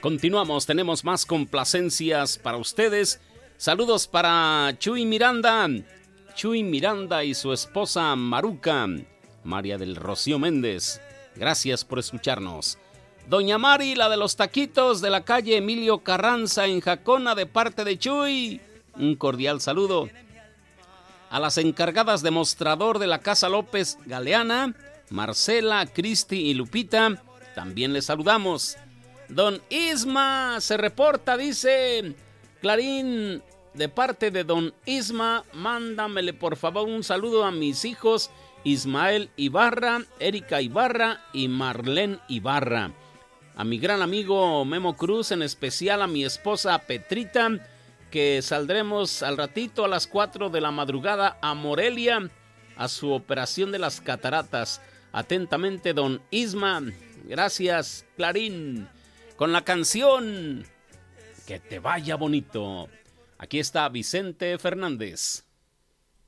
Continuamos, tenemos más complacencias para ustedes. Saludos para Chuy Miranda y su esposa Maruca, María del Rocío Méndez. Gracias por escucharnos. Doña Mari, la de los taquitos de la calle Emilio Carranza en Jacona, de parte de Chuy. Un cordial saludo. A las encargadas de mostrador de la Casa López Galeana, Marcela, Cristi y Lupita, también les saludamos. Don Isma se reporta, dice Clarín, de parte de don Isma, mándamele por favor un saludo a mis hijos Ismael Ibarra, Erika Ibarra y Marlene Ibarra. A mi gran amigo Memo Cruz, en especial a mi esposa Petrita, que saldremos al ratito a las 4 de la madrugada a Morelia a su operación de las cataratas. Atentamente, don Isma. Gracias, Clarín. Con la canción Que te vaya bonito. Aquí está Vicente Fernández.